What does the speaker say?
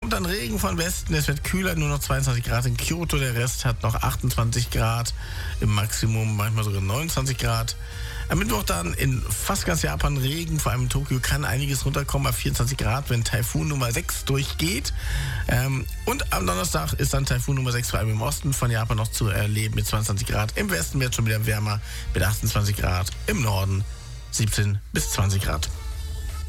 kommt dann Regen von Westen, es wird kühler, nur noch 22 Grad in Kyoto, der Rest hat noch 28 Grad, im Maximum manchmal sogar 29 Grad. Am Mittwoch dann in fast ganz Japan Regen, vor allem in Tokio kann einiges runterkommen auf 24 Grad, wenn Taifun Nummer 6 durchgeht. Und am Donnerstag ist dann Taifun Nummer 6 vor allem im Osten von Japan noch zu erleben mit 22 Grad. Im Westen wird es schon wieder wärmer mit 28 Grad, im Norden 17 bis 20 Grad.